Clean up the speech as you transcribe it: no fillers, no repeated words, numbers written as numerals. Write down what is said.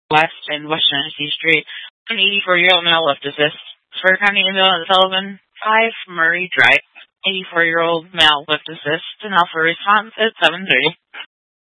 West and West Genesee Street. An 84-year-old male left assist. Square County Ambulance Sullivan 5 Murray Drive. 84-year-old male left assist. And alpha response at 7:30.